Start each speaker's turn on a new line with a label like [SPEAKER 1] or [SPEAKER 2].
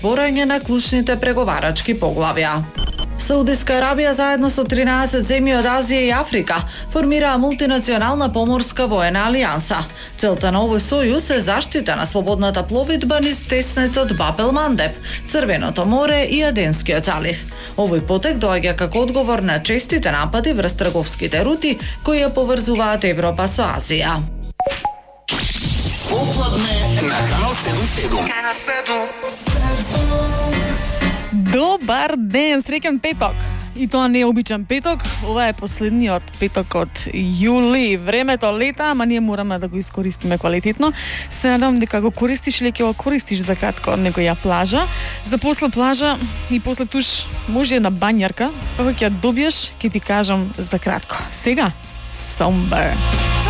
[SPEAKER 1] Борање на клучните преговарачки поглавја. Саудиска Арабија заедно со 13 земји од Азија и Африка формираа мултинационална поморска воена алијанса. Целта на овој сојуз е заштита на слободната пловидба низ теснецот Баб-ел-Мандеб, Црвеното море и Аденскиот залив. Овој потек доаѓа како одговор на честите напади врз трговските рути кои ја поврзуваат Европа со Азија.
[SPEAKER 2] Попладне на Канал 77.
[SPEAKER 3] Добар ден, среќен петок. И тоа не е обичен петок, ова е последниот петок од јули. Времето лета, ама ние мораме да го искористиме квалитетно. Се надам дека го користиш или ќе го користиш за кратко од некоја плажа. За после плажа и после туш може една бањарка, кога ќе ја добиеш, ќе ти кажам за кратко. Сега, Somber.